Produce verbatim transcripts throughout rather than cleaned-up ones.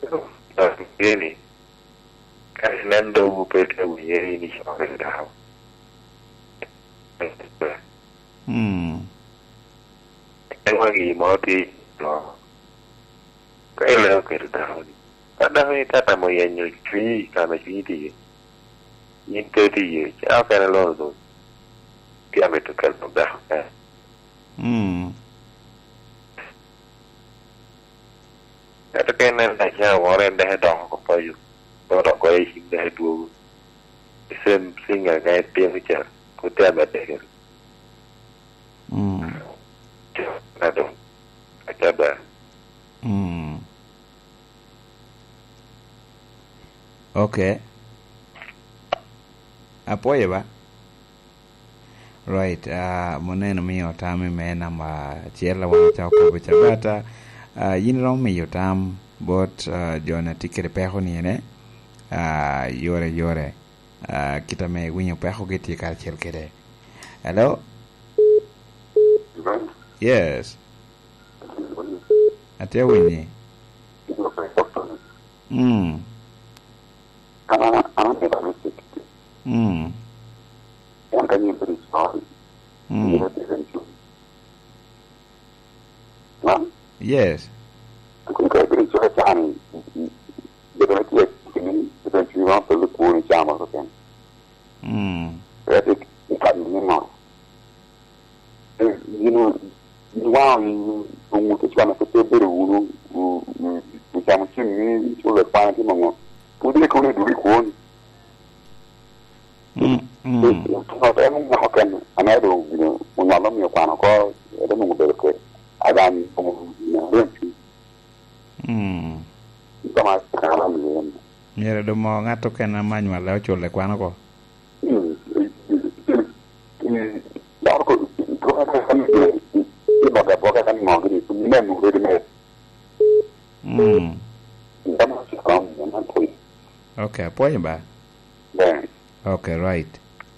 Ini Nando Bupete Uyeri ni Shopping Down. Hmm. Anh nghĩ mọi thì nó cái lỡ cái đó ta đã hơi ta ta mới nhận truy cả mà truy thì những cái thì cháu cái lo rồi kia mới được cái đó. Hmm. Cái cái này là sao họ đem để đong có bao nhiêu đó đó có ai xin để đuôi xem xin ngày ngày tiền cái chợ của tiền mà để Hmm. Là đúng. Acha ba. Hmm. Okay. Apoye ba. Right. Uh, moneno miyo tami me namba chiela wana chao ko chabata. Uh, yin rom miyo tam bot uh, jona tikere peho ni ne. Uh, yore yore. Uh, kita me winyo peho kiti kar chel kere. Hello? Yes. Atia winyi. Hmm. Hmm. Hmm. Yes. Hmm. You know, wow, you want to try to put a bit of wood, which I'm assuming you will find him on. Would they call it record? Hmm. Hmm. How can another, you know, when I love your panel call, I don't know what they're good. I don't know. Hmm. Come on, Nyere do mo ngato kena manywa leo chule kwano ko. Hmm. Okay, apoye ba? Okay, right.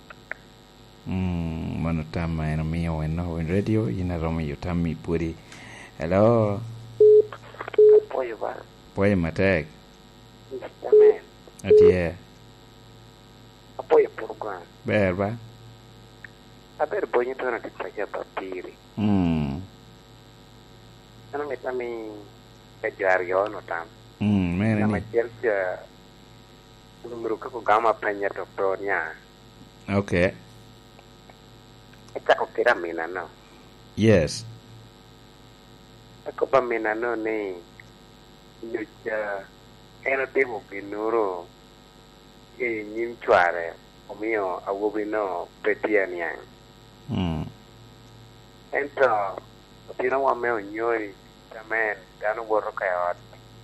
Hmm, mano tama eno miyo eno en radio ina romo yutami puri. Hello. Apoye ba. Apoye matek. Amen. Atie. Apoye program. Ber ba? Aber bonyo to na tipaja papiri. Hmm. Ano metami kejar yo no tam. Hmm, mene Nama ni. jelja numero kako gama penya doktornya. Okay. Eka ko kira mina no. Yes. Ako pa mina no ni nyuja eno temo binuro e nyim chware omio awobi no petia niang. Hmm. Ento tino wa meo nyori tamen dano woro kayot.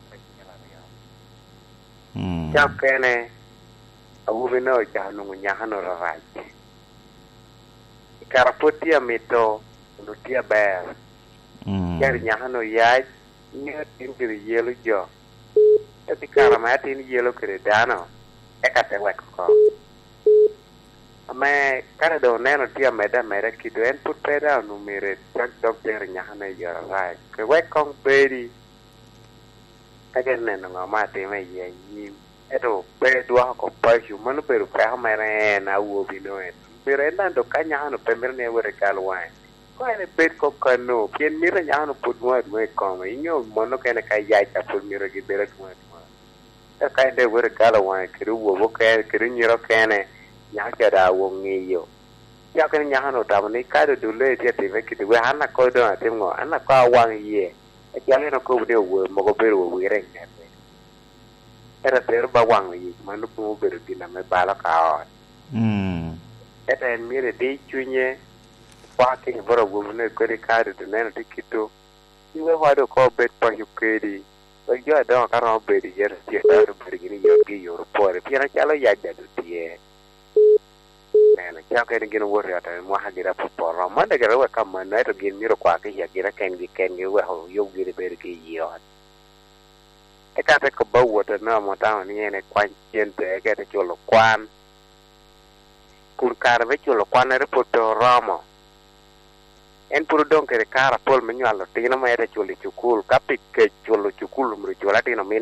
Hmm. Chap kene awobi no jahanu nyahano raraj. Karapotia mito nutia ber. Hmm. Kari nyahano yaj nyot ingiri yelo jo. Tapi karamati ni yelo kere dano ekate weko ko. Ame kare do neno tia meda meda kido en put peda numere chak dokter nyahano yoro rai. Ke wekong bedi kage neno ngamati me ye nyim. Eto be dua ko pashu manu peru ka mere na uobi no en. Pero andando kanyahano pemere ne were kalwai. Ko ene bet ko kano pien mira nyahano put mo mo ko inyo mono kene kai ya ta put mira gi bere mo mo. Ta kai de were kalwai kiru wo ke kiru nyiro kene nyaka da wo ngiyo. Ya kene nyahano ta ni ka do dule ti ti ve ki we hana ko do atim ngo ana ko wang ye. E ya no ko de wo mo ko bere wo wire ne. Era ter ba wang yi manu ko bere dina me bala ka. Hmm. Eta en mire de chunye wake boro gumne kori kare de nena tikito iwe wado ko bet pa yukedi o yo do ka ro bet yer ti do bet gini yo gi yo por pira chalo ya da do tie nena cha ke gino wori ata mo ha gira po por ma de gara wa kam na to gin miro kwa ke ya gira ken gi ken gi wa ho yo gi bet gi yo e ka te ko ba wota na mo ta ni ne kwan chen te ke te cholo kwan kur kar ve cholo kwan re poto ramo en puro don kere kara pol menyo allo tino ma era chuli chukul kapik ke chulo chukul mru chula tino